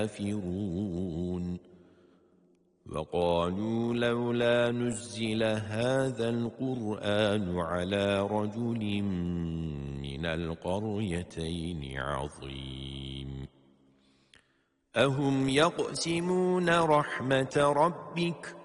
كافرون وقالوا لولا نزل هذا القرآن على رجل من القريتين عظيم أهم يقسمون رحمة ربك